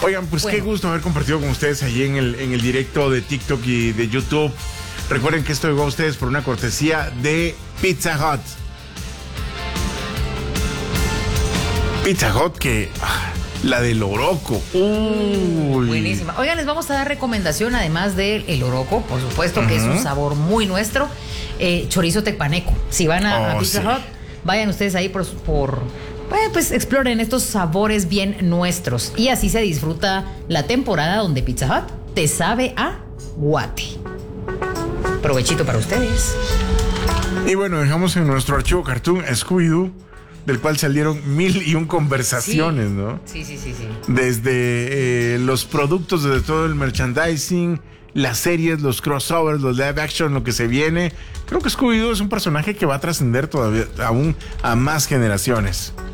Oigan, pues qué gusto haber compartido con ustedes allí en el directo de TikTok y de YouTube. Recuerden que esto llegó a ustedes por una cortesía de Pizza Hut. Pizza Hut que... la del Oroco. Uy. Buenísima. Oigan, les vamos a dar recomendación, además del Oroco, por supuesto, que es un sabor muy nuestro. Chorizo tepaneco. Si van a Pizza Hut, vayan ustedes ahí pues exploren estos sabores bien nuestros. Y así se disfruta la temporada donde Pizza Hut te sabe a guate. Provechito para ustedes. Y bueno, dejamos en nuestro archivo cartoon Scooby-Doo, del cual salieron 1001 conversaciones, sí. ¿no? Sí. Desde los productos, desde todo el merchandising, las series, los crossovers, los live action, lo que se viene. Creo que Scooby-Doo es un personaje que va a trascender todavía aún a más generaciones.